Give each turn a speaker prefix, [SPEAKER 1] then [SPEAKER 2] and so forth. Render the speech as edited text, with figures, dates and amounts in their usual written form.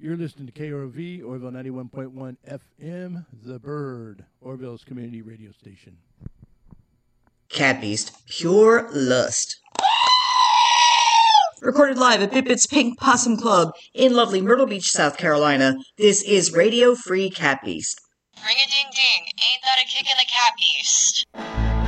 [SPEAKER 1] You're listening to KROV, Orville 91.1 FM, The Bird, Orville's community radio station.
[SPEAKER 2] Cat Beast, Pure Lust. Recorded live at Pipit's Pink Possum Club in lovely Myrtle Beach, South Carolina, this is Radio Free Cat Beast.
[SPEAKER 3] Ring-a-ding-ding, ain't that a kick in the Cat Beast?